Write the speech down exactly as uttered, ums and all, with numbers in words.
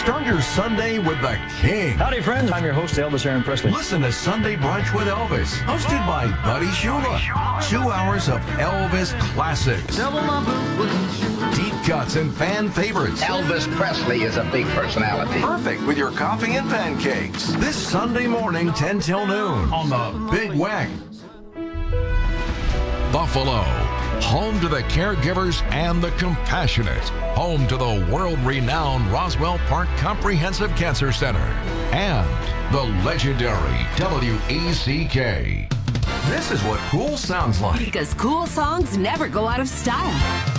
Start your Sunday with the King. Howdy, friends. I'm your host, Elvis Aaron Presley. Listen to Sunday Brunch with Elvis, hosted by Buddy Shula. Two hours of Elvis classics, deep cuts, and fan favorites. Elvis Presley is a big personality. Perfect with your coffee and pancakes. This Sunday morning, ten till noon, on the Big Wack. Buffalo, home to the caregivers and the compassionate, home to the world-renowned Roswell Park Comprehensive Cancer Center, and the legendary W E C K. This is what cool sounds like. Because cool songs never go out of style.